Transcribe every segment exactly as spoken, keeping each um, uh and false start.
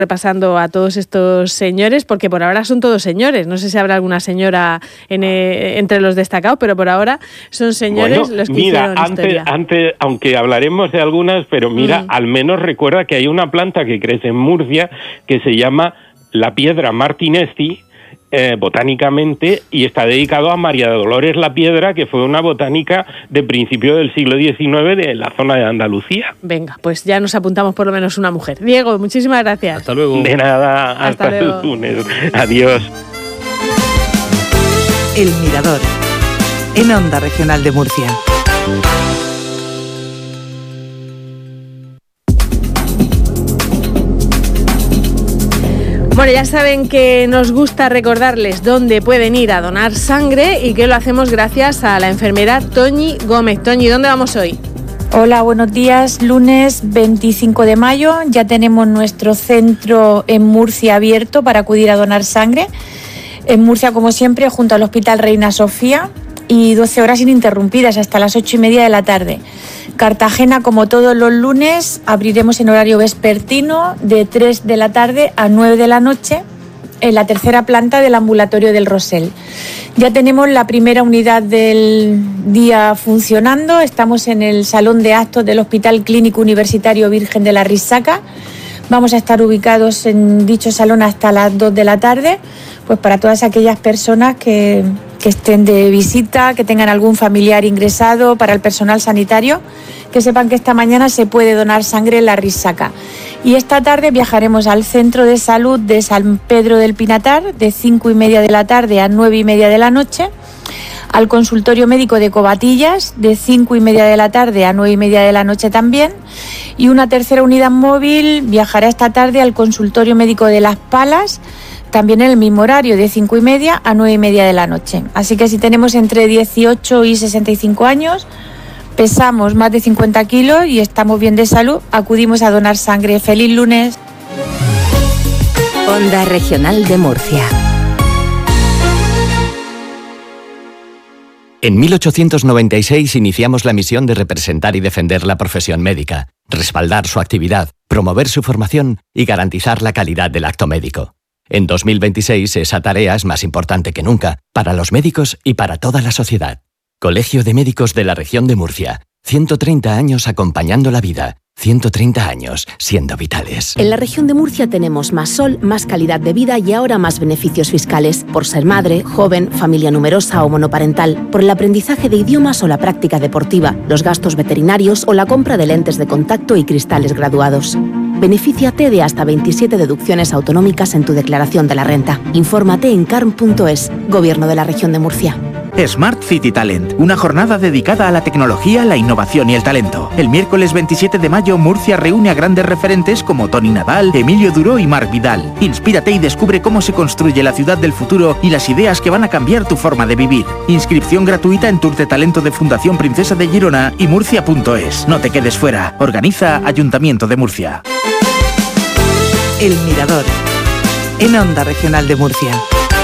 repasando a todos estos señores, porque por ahora son todos señores. No sé si habrá alguna señora en, eh, entre los destacados, pero por ahora son señores bueno, los que mira, hicieron antes, historia. antes, aunque hablaremos de algunas, pero mira, mm. al menos recuerda que hay una planta que crece en Murcia que se llama la piedra martinesti, Eh, botánicamente, y está dedicado a María Dolores La Piedra, que fue una botánica de principio del siglo diecinueve de la zona de Andalucía. Venga, pues ya nos apuntamos por lo menos una mujer. Diego, muchísimas gracias. Hasta luego. De nada, hasta, hasta el lunes. Adiós. El Mirador, en Onda Regional de Murcia. Bueno, ya saben que nos gusta recordarles dónde pueden ir a donar sangre y que lo hacemos gracias a la enfermera Toñi Gómez. Toñi, ¿dónde vamos hoy? Hola, buenos días. Lunes veinticinco de mayo ya tenemos nuestro centro en Murcia abierto para acudir a donar sangre. En Murcia, como siempre, junto al Hospital Reina Sofía, y doce horas ininterrumpidas hasta las ocho y media de la tarde. Cartagena, como todos los lunes, abriremos en horario vespertino de tres de la tarde a nueve de la noche en la tercera planta del ambulatorio del Rosell. Ya tenemos la primera unidad del día funcionando. Estamos en el salón de actos del Hospital Clínico Universitario Virgen de la Risaca. Vamos a estar ubicados en dicho salón hasta las dos de la tarde, pues para todas aquellas personas que, que estén de visita, que tengan algún familiar ingresado, para el personal sanitario, que sepan que esta mañana se puede donar sangre en la Risaca. Y esta tarde viajaremos al Centro de Salud de San Pedro del Pinatar de cinco y media de la tarde a nueve y media de la noche, al consultorio médico de Covatillas de cinco y media de la tarde a nueve y media de la noche también, y una tercera unidad móvil viajará esta tarde al consultorio médico de Las Palas, también en el mismo horario, de cinco y media a nueve y media de la noche. Así que si tenemos entre dieciocho y sesenta y cinco años, pesamos más de cincuenta kilos y estamos bien de salud, acudimos a donar sangre. ¡Feliz lunes! Onda Regional de Murcia. En mil ochocientos noventa y seis iniciamos la misión de representar y defender la profesión médica, respaldar su actividad, promover su formación y garantizar la calidad del acto médico. En dos mil veintiséis esa tarea es más importante que nunca, para los médicos y para toda la sociedad. Colegio de Médicos de la Región de Murcia. ciento treinta años acompañando la vida. ciento treinta años siendo vitales. En la región de Murcia tenemos más sol, más calidad de vida y ahora más beneficios fiscales por ser madre, joven, familia numerosa o monoparental, por el aprendizaje de idiomas o la práctica deportiva, los gastos veterinarios o la compra de lentes de contacto y cristales graduados. Benefíciate de hasta veintisiete deducciones autonómicas en tu declaración de la renta. Infórmate en carm punto es, Gobierno de la Región de Murcia. Smart City Talent, una jornada dedicada a la tecnología, la innovación y el talento. El miércoles veintisiete de mayo, Murcia reúne a grandes referentes como Tony Nadal, Emilio Duró y Marc Vidal. Inspírate y descubre cómo se construye la ciudad del futuro y las ideas que van a cambiar tu forma de vivir. Inscripción gratuita en Tour de Talento de Fundación Princesa de Girona y murcia punto es. No te quedes fuera. Organiza Ayuntamiento de Murcia. El Mirador, en Onda Regional de Murcia.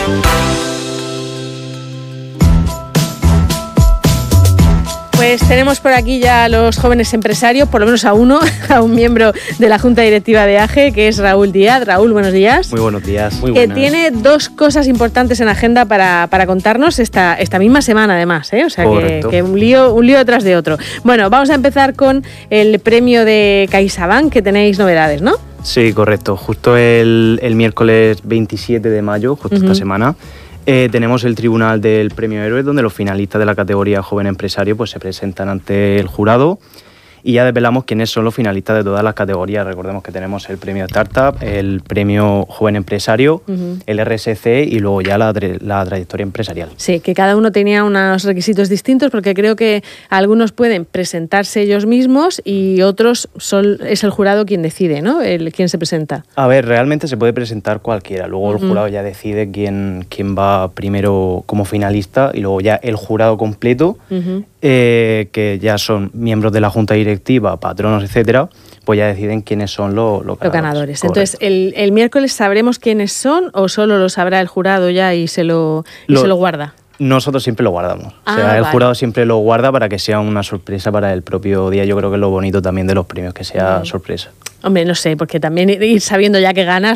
Pues tenemos por aquí ya a los jóvenes empresarios, por lo menos a uno, a un miembro de la Junta Directiva de A G E, que es Raúl Díaz. Raúl, buenos días. Muy buenos días. Muy que buenas. Tiene dos cosas importantes en agenda para, para contarnos esta, esta misma semana, además, ¿eh? O sea, que, que un lío, un lío detrás de otro. Bueno, vamos a empezar con el premio de CaixaBank, que tenéis novedades, ¿no? Sí, correcto. Justo el, el miércoles veintisiete de mayo, justo uh-huh. esta semana, Eh, tenemos el Tribunal del Premio Héroe, donde los finalistas de la categoría Joven Empresario pues, se presentan ante el jurado y ya desvelamos quiénes son los finalistas de todas las categorías. Recordemos que tenemos el Premio Startup, el Premio Joven Empresario, uh-huh. el R S C y luego ya la, la trayectoria empresarial. Sí, que cada uno tenía unos requisitos distintos, porque creo que algunos pueden presentarse ellos mismos y otros son, es el jurado quien decide, ¿no? El, quién se presenta. A ver, realmente se puede presentar cualquiera. Luego el jurado uh-huh. ya decide quién, quién va primero como finalista y luego ya el jurado completo, uh-huh. eh, que ya son miembros de la Junta Directiva, patronos, etcétera, pues ya deciden quiénes son los, los ganadores. Los ganadores. Entonces, el, el miércoles sabremos quiénes son o solo lo sabrá el jurado ya y se lo, y lo, se lo guarda. Nosotros siempre lo guardamos. Ah, o sea, el vale. jurado siempre lo guarda para que sea una sorpresa para el propio día. Yo creo que es lo bonito también de los premios, que sea uh-huh. sorpresa. Hombre, no sé, porque también ir sabiendo ya que ganas,